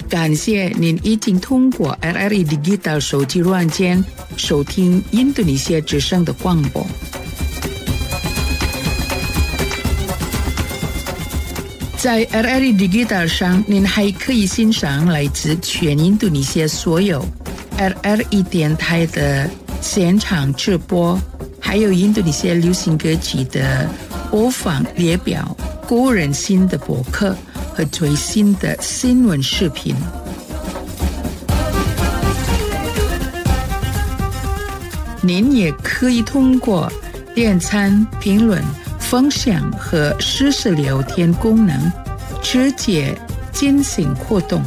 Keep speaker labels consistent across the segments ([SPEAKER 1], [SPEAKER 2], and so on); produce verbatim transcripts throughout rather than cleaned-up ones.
[SPEAKER 1] 感谢您已经通过 R R E Digital 手机软件收听印度尼西亚之声的广播。在 R R E Digital 上，您还可以欣赏来自全印度尼西亚所有 R R E 电台的现场直播，还有印度尼西亚流行歌曲的播放列表、个人新的博客和最新的新闻视频。您也可以通过点赞、评论、分享和实时聊天功能直接进行活动。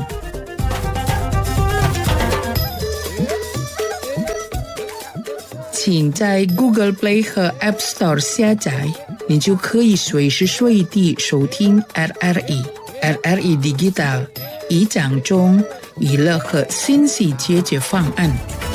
[SPEAKER 1] 请在 Google Play 和 App Store 下载，你就可以随时随地收听 R R E。R R E Digital 以讲中娱乐和信息解决方案。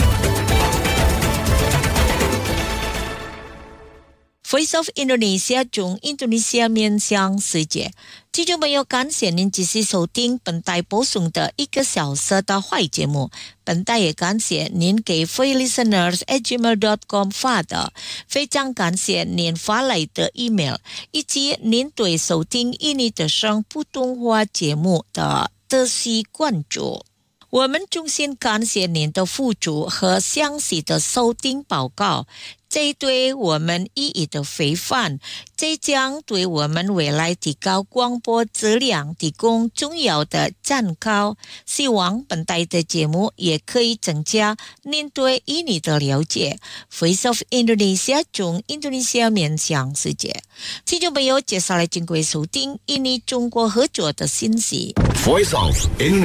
[SPEAKER 2] Voice of Indonesia 中印度尼西亚面向世界，听众朋友，感谢您继续收听本台播送的一个小时的坏节目。本台也感谢您给 free listeners at gmail dot com 发的，非常感谢您发来的 email， 以及您对收听印尼的声普通话节目的持续关注。我们衷心感谢您的付出和详细的收听报告，这对我们意义的非凡，这将对我们未来提高广播质量提供重要的参考。希望本台的节目也可以增加您对印尼的了解。Voice of Indonesia 中印度尼西亚面向世界，听众朋友，接下来请各位收听印尼中国合作的信息。
[SPEAKER 3] Voice of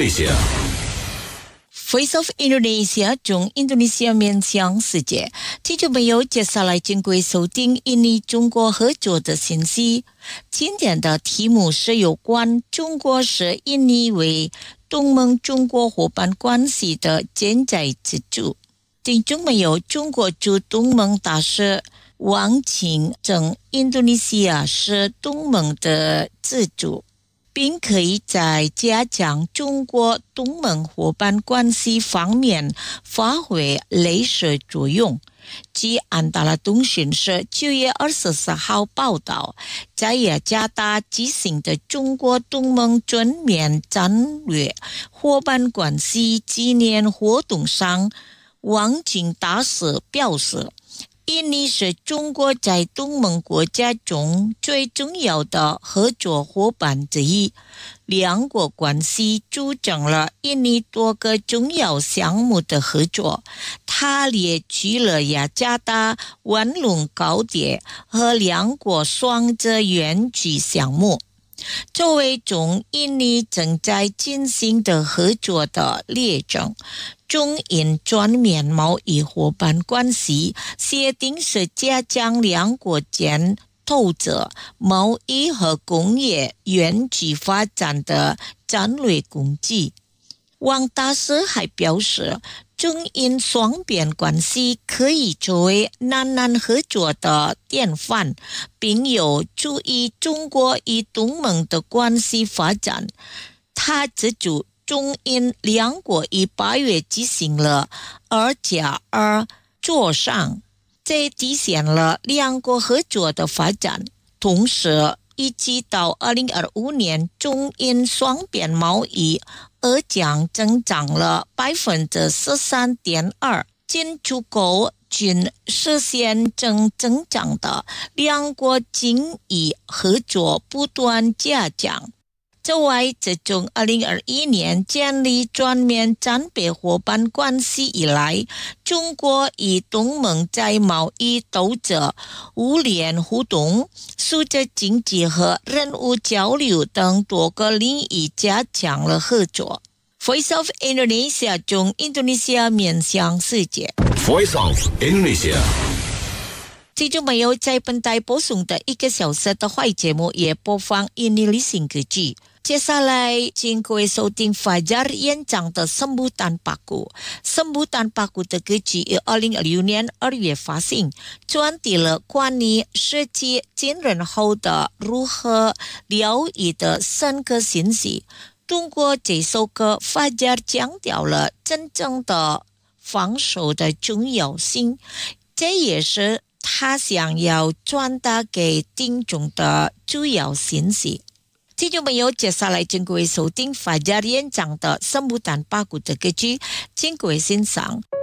[SPEAKER 3] Indonesia。Voice
[SPEAKER 2] of Indonesia 中印度尼西亚面向世界，听众朋友，接下来请各位收听印尼中国合作的信息。今天的题目是有关中国视印尼为东盟中国伙伴关系的潜在支柱。听众朋友，中国驻东盟大使王庆称，印度尼西亚是东盟的支柱，并可以在加强中国东盟伙伴关系方面发挥类似作用。据安达拉通讯社九月二十四号报道，在雅加达举行的中国东盟全面战略伙伴关系纪念活动上，王庆大使表示，印尼是中国在东盟国家中最重要的合作伙伴之一，两国关系组成了印尼多个重要项目的合作。他列举了雅加达万隆高铁和两国双子园区项目。作为中印尼正在进行的合作的列证，中印全面贸易伙伴关系协定是加强两国间投资、贸易和工业园区发展的战略工具。王大使还表示，中印双边关系可以作为南南合作的典范，并有助于中国与东盟的关系发展。他指出，中印两国于八月举行了二加二磋商，这体现了两国合作的发展。同时，一直到二零二五年，中印双边贸易额将增长了百分之十三点二，进出口均实现正增长的，两国经济合作不断加强。此外，自从二零二一年建立全面战略伙伴关系以来，中国与东盟在贸易、投资、互联互动、数字经济和人物交流等多个领域加强了合作。Voice of Indonesia 中印度尼西亚面向世界。
[SPEAKER 3] Voice of Indonesia。
[SPEAKER 2] 听众朋友，在本台播送的一个小时的坏节目也播放印尼流行歌曲。接下来请各位收听 Fajar 演唱的 Sambutan Paku。 Sambutan Paku 的歌曲于二零二六年二月发行，传递了关于世界金人后的如何疗愈的深刻信息。 通过这首歌，法加尔强调了真正的防守的重要性，这也是他想要传达给听众的主要信息。听众朋友，接下来请各位收听法加尔演讲的《圣母丹巴古》的歌曲，请各位欣赏。